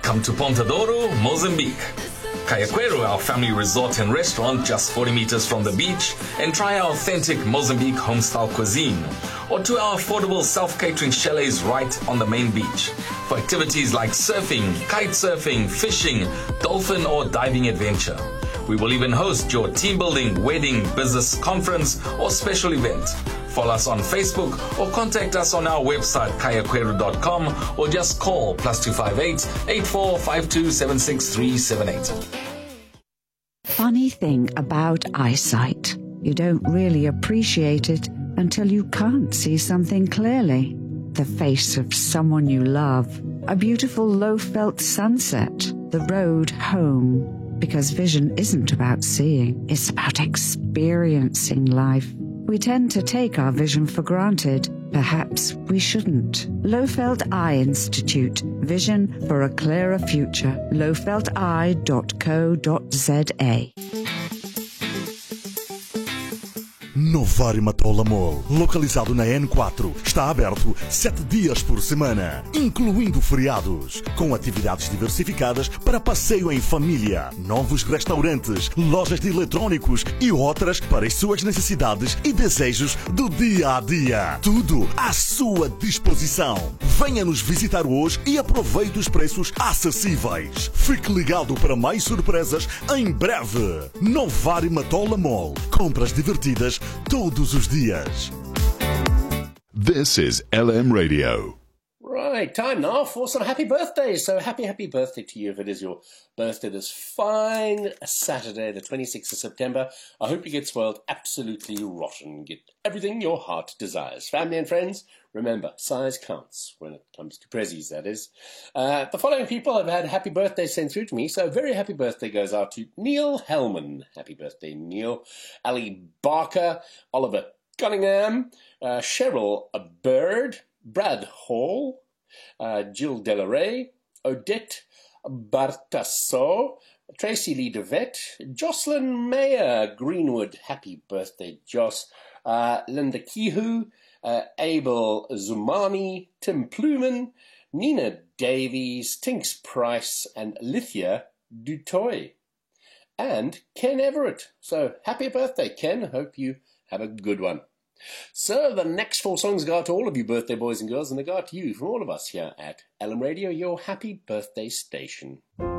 Come to Ponta Douro, Mozambique. Cayaquero, our family resort and restaurant just 40 meters from the beach, and try our authentic Mozambique home-style cuisine. Or to our affordable self-catering chalets right on the main beach. For activities like surfing, kite surfing, fishing, dolphin or diving adventure. We will even host your team building, wedding, business conference or special event. Follow us on Facebook or contact us on our website cayaquero.com or just call +258 8452 76378. Funny thing about eyesight, you don't really appreciate it until you can't see something clearly. The face of someone you love, a beautiful low-felt sunset, the road home. Because vision isn't about seeing, it's about experiencing life. We tend to take our vision for granted. Perhaps we shouldn't. Lowfeld Eye Institute. Vision for a clearer future. lowfeldeye.co.za. Novari Matola Mall, localizado na N4, está aberto 7 dias por semana, incluindo feriados, com atividades diversificadas para passeio em família, novos restaurantes, lojas de eletrônicos e outras para as suas necessidades e desejos do dia a dia. Tudo à sua disposição. Venha nos visitar hoje e aproveite os preços acessíveis. Fique ligado para mais surpresas em breve. Novari Matola Mall. Compras divertidas todos os dias. This is LM Radio. Right, time now for some happy birthdays. So happy birthday to you if it is your birthday this fine Saturday, the 26th of September. I hope you get spoiled absolutely rotten. Get everything your heart desires. Family and friends, remember, size counts when it comes to prezzies, that is. The following people have had happy birthdays sent through to me, so a very happy birthday goes out to Neil Hellman. Happy birthday, Neil. Ali Barker, Oliver Cunningham, Cheryl Bird, Brad Hall, Jill Delaray, Odette Bartasso, Tracy Lee DeVette, Jocelyn Mayer, Greenwood, happy birthday, Joss, Linda Kihu, Abel Zumani, Tim Pluman, Nina Davies, Tinks Price, and Lithia Dutoy, and Ken Everett. So, happy birthday, Ken. Hope you have a good one. So, the next 4 songs go out to all of you birthday boys and girls, and they go out to you from all of us here at LM Radio, your happy birthday station.